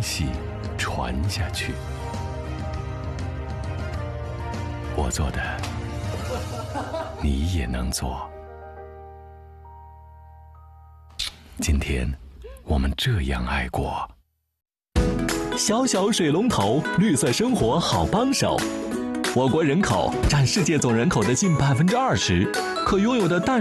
系传下去。我做的，你也能做。今天，我们这样爱过。 小小水龙头，绿色生活好帮手。我国人口占世界总人口的近20%，可拥有的淡